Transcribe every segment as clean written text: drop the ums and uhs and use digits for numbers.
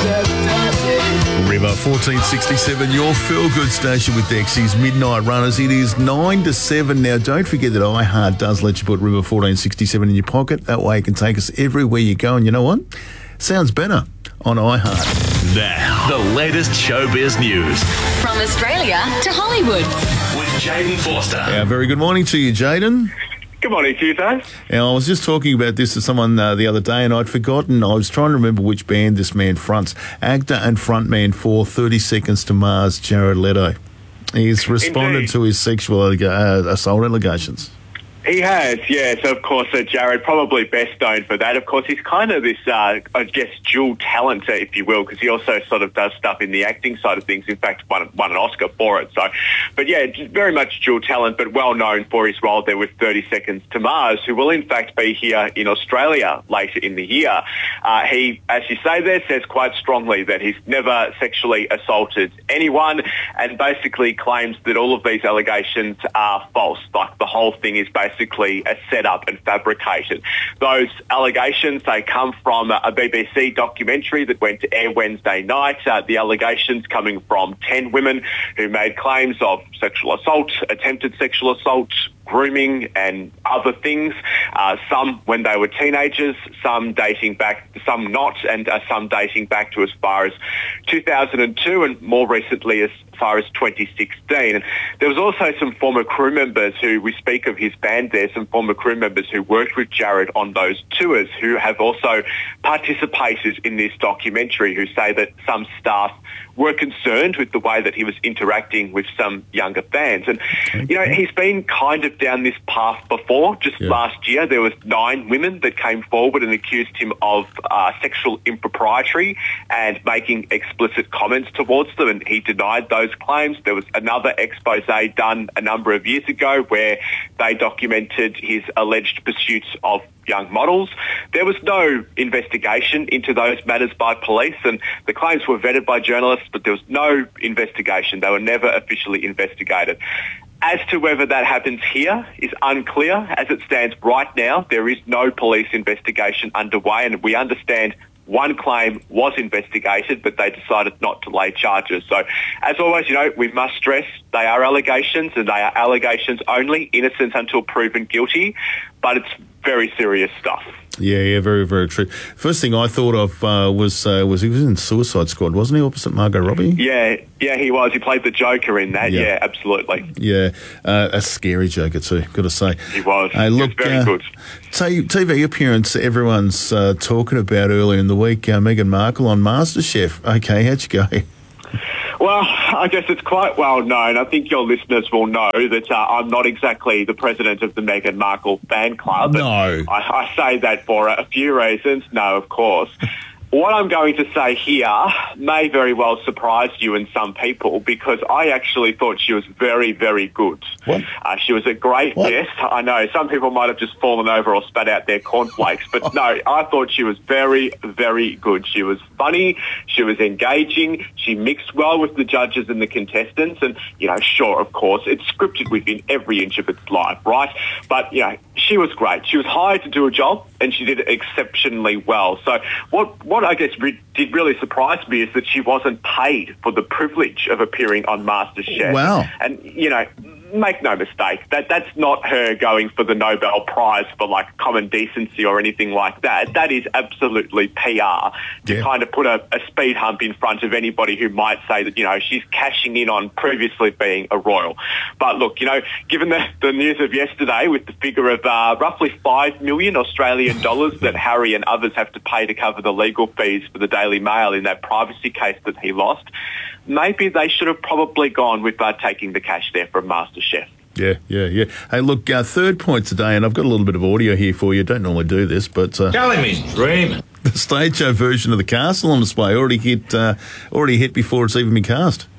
River 1467, your feel-good station with Dexy's Midnight Runners. It is 9 to 7 now. Don't forget that iHeart does let you put River 1467 in your pocket. That way it can take us everywhere you go. And you know what? Sounds better on iHeart. Now, the latest showbiz news. From Australia to Hollywood. With Jaden Forster. Yeah, very good morning to you, Jaden. Good morning to you, Dave. Now, I was just talking about this to someone the other day, and I'd forgotten. I was trying to remember which band this man fronts. Actor and frontman for 30 Seconds to Mars, Jared Leto. He's responded Indeed. to his sexual assault allegations. He has, yes. Of course, Jared, probably best known for that. Of course, he's kind of this, I guess, dual talent, if you will, because he also sort of does stuff in the acting side of things. In fact, won an Oscar for it. So, but yeah, very much dual talent, but well known for his role there with 30 Seconds to Mars, who will in fact be here in Australia later in the year. He, as you say there, says quite strongly that he's never sexually assaulted anyone, and basically claims that all of these allegations are false. Like the whole thing is basically a setup and fabricated. Those allegations, they come from a BBC documentary that went to air Wednesday night. The allegations coming from 10 women who made claims of sexual assault, attempted sexual assault, grooming and other things, some when they were teenagers, some dating back, some not, and some dating back to as far as 2002 and more recently as far as 2016. And there was also some former crew members who, we speak of his band there, some former crew members who worked with Jared on those tours who have also participated in this documentary, who say that some staff were concerned with the way that he was interacting with some younger fans. And, you know, he's been kind of down this path before. Just last year, there was 9 women that came forward and accused him of sexual impropriety and making explicit comments towards them, and he denied those claims. There was another expose done a number of years ago where they documented his alleged pursuits of young models. There was no investigation into those matters by police, and the claims were vetted by journalists, but there was no investigation. They were never officially investigated. As to whether that happens here is unclear. As it stands right now, there is no police investigation underway, and we understand one claim was investigated, but they decided not to lay charges. So, as always, you know, we must stress they are allegations, and they are allegations only, innocent until proven guilty, but it's very serious stuff. Yeah, very, very true. First thing I thought of was he was in Suicide Squad, wasn't he, opposite Margot Robbie? Yeah, he was. He played the Joker in that. Yeah, absolutely. Yeah, a scary Joker too, got to say. He was. Hey, look, he was very good. TV appearance everyone's talking about earlier in the week, Meghan Markle on MasterChef. Okay, how'd you go? Well, I guess it's quite well known. I think your listeners will know that I'm not exactly the president of the Meghan Markle fan club. No. I say that for a few reasons. No, of course. What I'm going to say here may very well surprise you and some people, because I actually thought she was very, very good. What? She was a great guest. I know some people might have just fallen over or spat out their cornflakes, but no, I thought she was very, very good. She was funny. She was engaging. She mixed well with the judges and the contestants. And, you know, sure, of course, it's scripted within every inch of its life, right? But, you know, she was great. She was hired to do a job, and she did it exceptionally well. So what I guess did really surprise me is that she wasn't paid for the privilege of appearing on MasterChef. Wow. And, you know, make no mistake, that's not her going for the Nobel Prize for, like, common decency or anything like that. That is absolutely PR to kind of put a speed hump in front of anybody who might say that, you know, she's cashing in on previously being a royal. But look, you know, given the news of yesterday with the figure of roughly 5 million Australian dollars that Harry and others have to pay to cover the legal fees for the Daily Mail in that privacy case that he lost, maybe they should have probably gone with taking the cash there from MasterChef. Yeah. Hey, look, third point today, and I've got a little bit of audio here for you. Don't normally do this, but Telling me he's dreaming. the stage show version of The Castle on display already hit before it's even been cast.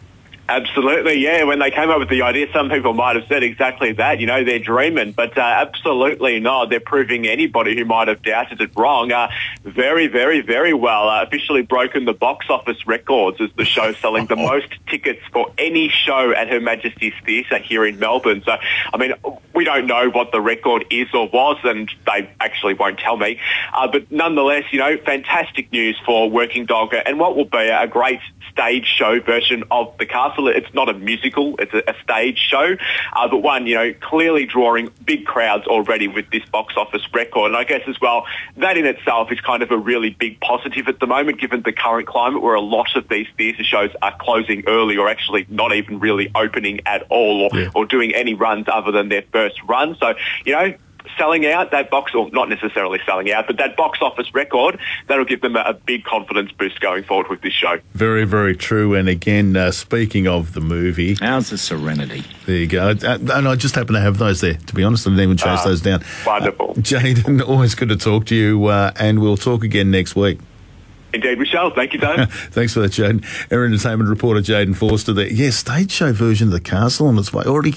Absolutely, yeah. When they came up with the idea, some people might have said exactly that. You know, they're dreaming, but absolutely not. They're proving anybody who might have doubted it wrong. Very, very, very well. Officially broken the box office records as the show selling the most tickets for any show at Her Majesty's Theatre here in Melbourne. So, I mean, we don't know what the record is or was, and they actually won't tell me. But nonetheless, you know, fantastic news for Working Dog and what will be a great stage show version of The Castle. It's not a musical, it's a stage show, but one, you know, clearly drawing big crowds already with this box office record. And I guess as well, that in itself is kind of a really big positive at the moment, given the current climate where a lot of these theatre shows are closing early or actually not even really opening at all or doing any runs other than their first run. So, you know, selling out that box, or not necessarily selling out, but that box office record, that'll give them a big confidence boost going forward with this show. Very, very true. And again, speaking of the movie... How's the Serenity? There you go. And I just happen to have those there, to be honest. I didn't even chase those down. Wonderful. Jayden, always good to talk to you, and we'll talk again next week. Indeed, Michelle. Thank you, Dave. Thanks for that, Jayden. Our entertainment reporter, Jayden Forster, there. Yeah, stage show version of The Castle on its way. Already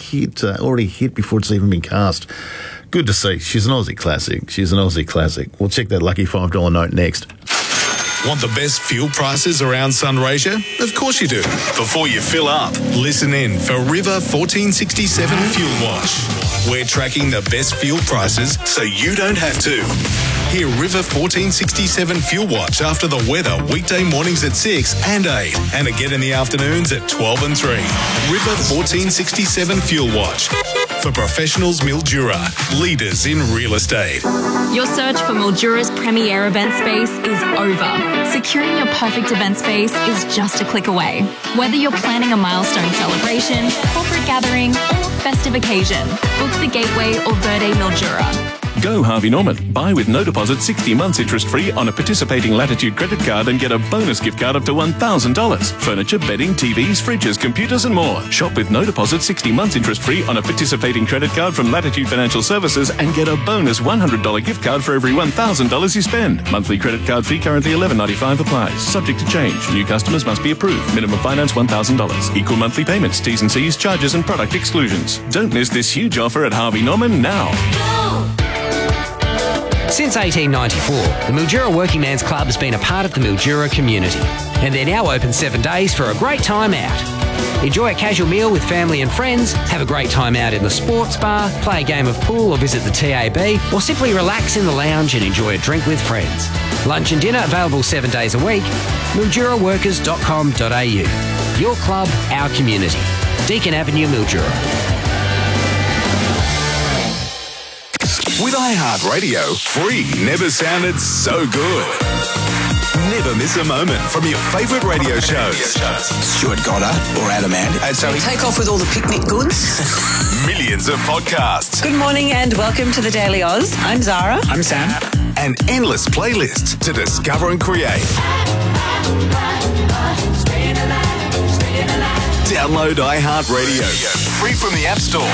hit before it's even been cast. Good to see. She's an Aussie classic. We'll check that lucky $5 note next. Want the best fuel prices around Sunraysia? Of course you do. Before you fill up, listen in for River 1467 Fuel Watch. We're tracking the best fuel prices so you don't have to. Hear River 1467 Fuel Watch after the weather weekday mornings at 6 and 8 and again in the afternoons at 12 and 3. River 1467 Fuel Watch. For professionals, Mildura, leaders in real estate. Your search for Mildura's premier event space is over. Securing your perfect event space is just a click away. Whether you're planning a milestone celebration, corporate gathering, or festive occasion, book the Gateway or Verde Mildura. Go Harvey Norman. Buy with no deposit 60 months interest-free on a participating Latitude credit card and get a bonus gift card up to $1,000. Furniture, bedding, TVs, fridges, computers and more. Shop with no deposit 60 months interest-free on a participating credit card from Latitude Financial Services and get a bonus $100 gift card for every $1,000 you spend. Monthly credit card fee currently $11.95 applies. Subject to change. New customers must be approved. Minimum finance $1,000. Equal monthly payments, T's and C's, charges and product exclusions. Don't miss this huge offer at Harvey Norman now. Since 1894, the Mildura Working Man's Club has been a part of the Mildura community, and they're now open 7 days for a great time out. Enjoy a casual meal with family and friends, have a great time out in the sports bar, play a game of pool or visit the TAB, or simply relax in the lounge and enjoy a drink with friends. Lunch and dinner available 7 days a week. MilduraWorkers.com.au. Your club, our community. Deakin Avenue, Mildura. With iHeartRadio, free never sounded so good. Never miss a moment from your favourite radio shows. Stuart Goddard or Adam Ant. So we take off with all the picnic goods. Millions of podcasts. Good morning and welcome to the Daily Oz. I'm Zara. I'm Sam. And endless playlists to discover and create. Download iHeartRadio. Free from the App Store.